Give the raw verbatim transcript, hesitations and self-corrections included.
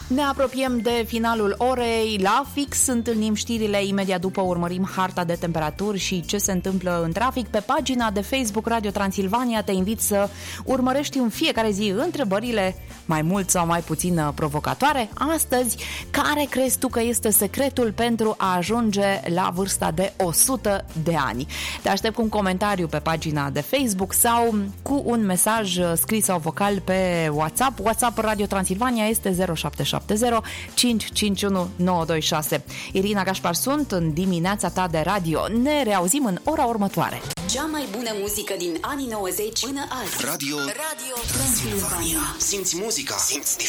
Ne apropiem de finalul orei, la fix întâlnim știrile, imediat după urmărim harta de temperaturi și ce se întâmplă în trafic. Pe pagina de Facebook Radio Transilvania te invit să urmărești în fiecare zi întrebările mai mult sau mai puțin provocatoare. Astăzi, care crezi tu că este secretul pentru a ajunge la vârsta de o sută de ani? Te aștept cu un comentariu pe pagina de Facebook sau cu un mesaj scris sau vocal pe WhatsApp. WhatsApp Radio Transilvania este zero șapte șapte zero cinci cinci unu nouă doi șase. Irina Gașpar sunt în dimineața ta de radio. Ne reauzim în ora următoare. Cea mai bună muzică din anii nouăzeci până azi. Radio, Radio Transilvania. Simți muzica, simți